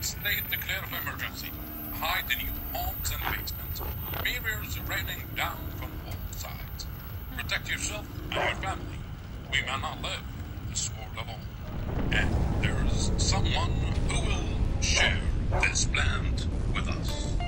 state declare of emergency. Hide in your homes and basements. Mirrors raining down from all sides. Protect yourself and your family. We may not live in this world alone. And there